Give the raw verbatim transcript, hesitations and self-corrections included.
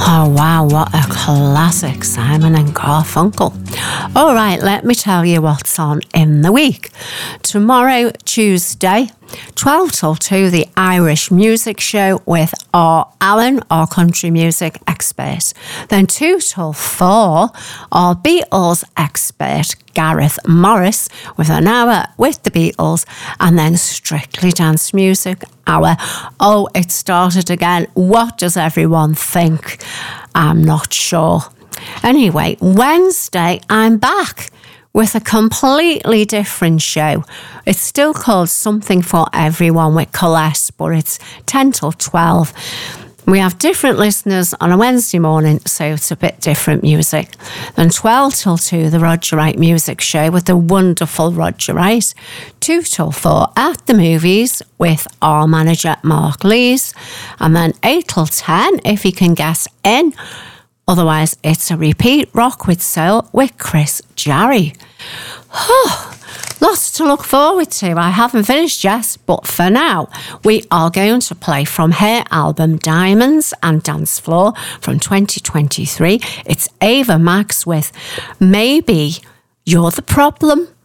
Oh wow, what a classic, Simon and Garfunkel. All right, let me tell you what's on in the week. Tomorrow, Tuesday, twelve till two, the Irish Music Show with R. Allen, our country music expert. Then two till four, our Beatles expert, Gareth Morris, with an hour with the Beatles, and then Strictly Dance Music Hour. Oh, it started again. What does everyone think? I'm not sure. Anyway, Wednesday, I'm back with a completely different show. It's still called Something for Everyone with Colette, but it's ten till twelve. We have different listeners on a Wednesday morning, so it's a bit different music. Then twelve till two, the Roger Wright Music Show with the wonderful Roger Wright. two till four, At the Movies with our manager, Mark Lees. And then eight till ten, if you can guess in. Otherwise, it's a repeat, Rock with Soul with Chris Jarry. Lots to look forward to. I haven't finished yet, but for now, we are going to play from her album Diamonds and Dance Floor from twenty twenty-three. It's Ava Max with Maybe You're the Problem.